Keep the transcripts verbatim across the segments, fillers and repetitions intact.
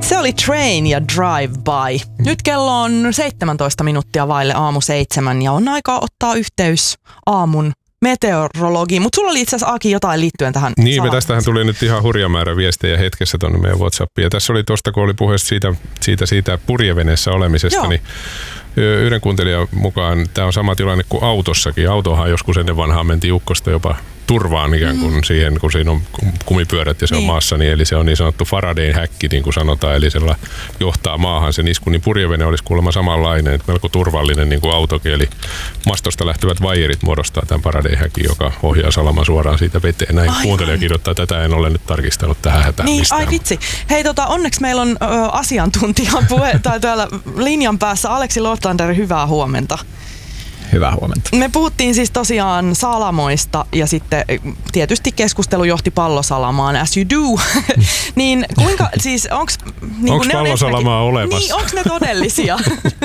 Se oli Train ja Drive By. Nyt kello on seitsemäntoista minuuttia vaille aamu seitsemän ja on aika ottaa yhteys aamun meteorologiin. Mutta sulla oli itse asiassa, Aki, jotain liittyen tähän. Niin, me tästähän tuli nyt ihan hurja määrä viestejä hetkessä tuonne meidän WhatsAppiin. Ja tässä oli tuosta, kun oli puheesta siitä, siitä, siitä purjeveneessä olemisesta, Joo. niin yhden kuuntelijan mukaan tämä on sama tilanne kuin autossakin. Autohan joskus ennen vanhaa mentiin ukkosta jopa turvaan ikään kuin mm. siihen, kun siinä on kumipyörät ja se niin. on maassa, niin eli se on niin sanottu Faradayn häkki, niin kuin sanotaan, eli sella johtaa maahan sen isku, niin purjevene olisi kuulemma samanlainen, että melko turvallinen niin kuin autokin, eli mastosta lähtevät vaijerit muodostaa tämän Faradayn häkin, joka ohjaa salaman suoraan siitä veteen. Näin kuuntelija kirjoittaa, tätä en ole nyt tarkistanut tähän hätään niin, mistään. Ai vitsi. Hei, tota, onneksi meillä on ö, asiantuntijan puhe, tai täällä linjan päässä Aleksi Loftlander, hyvää huomenta. Hyvää huomenta. Me puhuttiin siis tosiaan salamoista ja sitten tietysti keskustelu johti pallosalamaan, as you do. Niin kuinka, siis onks... Niin onks pallosalamaa olemassa? Niin, onks ne todellisia?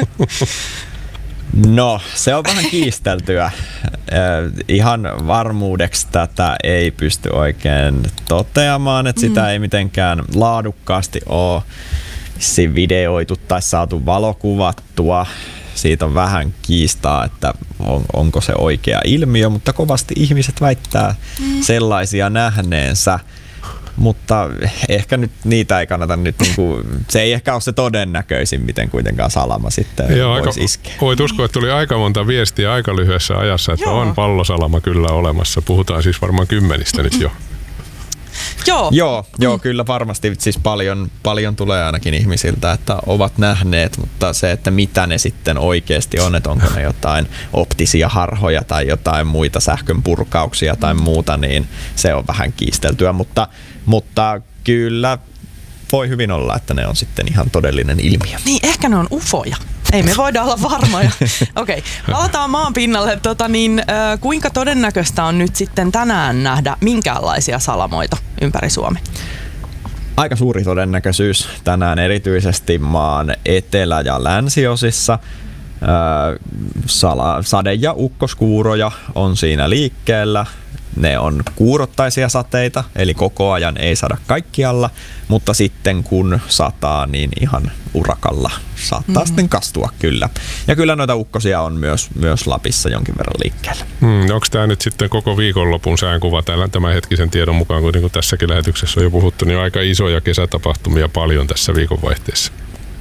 No, se on vähän kiisteltyä. Ihan varmuudeksi tätä ei pysty oikein toteamaan, että sitä mm. ei mitenkään laadukkaasti ole videoitu tai saatu valokuvattua. Siitä on vähän kiistaa, että on, onko se oikea ilmiö, mutta kovasti ihmiset väittää mm. sellaisia nähneensä. Mutta ehkä nyt niitä ei kannata nyt, niinku, se ei ehkä ole se todennäköisin, miten kuitenkaan salama sitten Joo, voisi aika, iskeä. voit uskoa, että tuli aika monta viestiä aika lyhyessä ajassa, että Joo. on pallosalama kyllä olemassa. Puhutaan siis varmaan kymmenistä nyt jo. Joo, joo, joo mm. kyllä varmasti siis paljon, paljon tulee ainakin ihmisiltä, että ovat nähneet, mutta se, että mitä ne sitten oikeasti on, että onko ne jotain optisia harhoja tai jotain muita sähkön purkauksia tai muuta, niin se on vähän kiisteltyä, mutta, mutta kyllä voi hyvin olla, että ne on sitten ihan todellinen ilmiö. Niin, ehkä ne on ufoja. Ei me voida olla varmoja. Okei, okay. Palataan maan pinnalle. Tota, niin, äh, kuinka todennäköistä on nyt sitten tänään nähdä minkäänlaisia salamoita ympäri Suomea? Aika suuri todennäköisyys tänään erityisesti maan etelä- ja länsiosissa. Äh, sala, sade- ja ukkoskuuroja on siinä liikkeellä. Ne on kuurottaisia sateita, eli koko ajan ei sada kaikkialla, mutta sitten kun sataa, niin ihan urakalla saattaa mm-hmm. sitten kastua kyllä. Ja kyllä noita ukkosia on myös, myös Lapissa jonkin verran liikkeellä. Hmm, onko tämä nyt sitten koko viikonlopun säänkuva tämän hetkisen tiedon mukaan, kun niin kuin tässäkin lähetyksessä on jo puhuttu, niin aika isoja kesätapahtumia paljon tässä viikonvaihteessa?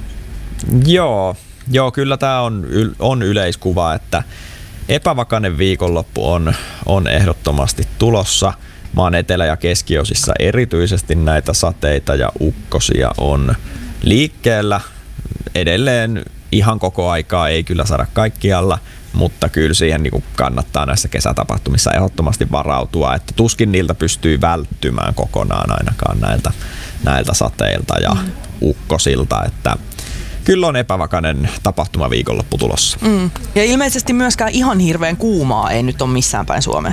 Joo, joo kyllä tämä on, on yleiskuva, että epävakainen viikonloppu on, on ehdottomasti tulossa. Maan etelä- ja keskiosissa erityisesti näitä sateita ja ukkosia on liikkeellä. Edelleen ihan koko aikaa ei kyllä saada kaikkialla, mutta kyllä siihen niin kuin kannattaa näissä kesätapahtumissa ehdottomasti varautua, että tuskin niiltä pystyy välttymään kokonaan ainakaan näiltä, näiltä sateilta ja mm. ukkosilta, että kyllä on epävakainen tapahtuma viikonloppu tulossa. Mm. Ja ilmeisesti myöskään ihan hirveän kuumaa ei nyt ole missään päin Suomea.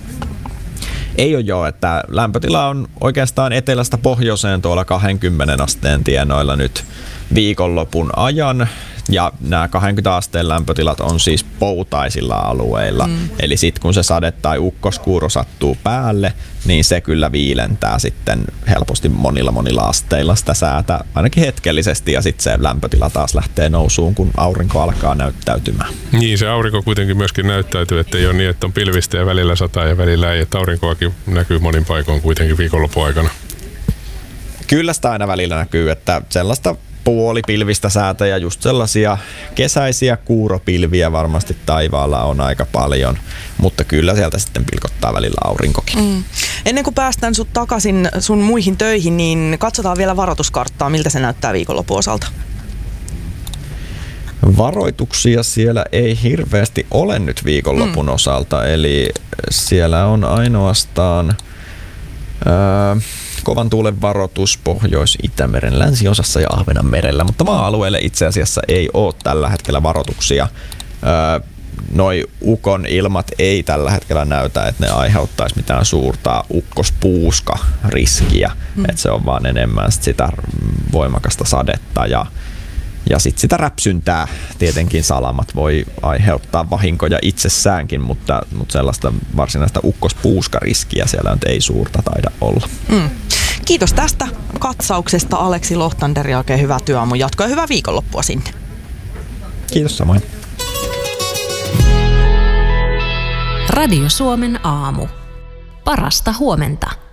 Ei ole joo, että lämpötila on oikeastaan etelästä pohjoiseen tuolla kaksikymmentä asteen tienoilla nyt viikonlopun ajan. Ja nämä kaksikymmentä asteen lämpötilat on siis poutaisilla alueilla. Mm. Eli sitten kun se sade tai ukkoskuuro sattuu päälle, niin se kyllä viilentää sitten helposti monilla monilla asteilla sitä säätä, ainakin hetkellisesti, ja sitten se lämpötila taas lähtee nousuun, kun aurinko alkaa näyttäytymään. Niin, se aurinko kuitenkin myöskin näyttäytyy, että ei ole niin, että on pilvistä ja välillä sataa ja välillä ei, että aurinkoakin näkyy monin paikoin kuitenkin viikonlopun aikana. Kyllä sitä aina välillä näkyy, että sellaista puolipilvistä säätä ja just sellaisia kesäisiä kuuropilviä varmasti taivaalla on aika paljon, mutta kyllä sieltä sitten pilkottaa välillä aurinkokin. Mm. Ennen kuin päästään sut takaisin sun muihin töihin, niin katsotaan vielä varoituskarttaa, miltä se näyttää viikonlopun osalta. Varoituksia siellä ei hirveästi ole nyt viikonlopun mm. osalta, eli siellä on ainoastaan Öö, kovan tuulen varoitus Pohjois-Itämeren länsiosassa ja Ahvenanmerellä, mutta maa-alueelle itse asiassa ei ole tällä hetkellä varoituksia. Öö, noi ukon ilmat ei tällä hetkellä näytä, että ne aiheuttaisi mitään suurta ukkospuuska-riskiä, mm. että se on vaan enemmän sit sitä voimakasta sadetta ja Ja sitten sitä räpsyntää tietenkin salamat voi aiheuttaa vahinkoja itsessäänkin, mutta, mutta sellaista varsinaista ukkospuuskariskiä siellä nyt ei suurta taida olla. Mm. Kiitos tästä katsauksesta Aleksi Lohtander ja oikein hyvää työaamun jatkoa ja hyvää viikonloppua sinne. Kiitos samoin. Radio Suomen aamu. Parasta huomenta.